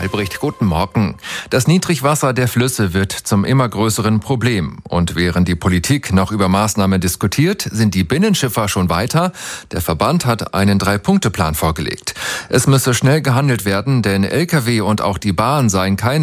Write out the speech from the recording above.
Albrecht, guten Morgen. Das Niedrigwasser der Flüsse wird zum immer größeren Problem. Und während die Politik noch über Maßnahmen diskutiert, sind die Binnenschiffer schon weiter. Der Verband hat einen 3-Punkte-Plan vorgelegt. Es müsse schnell gehandelt werden, denn Lkw und auch die Bahn seien keine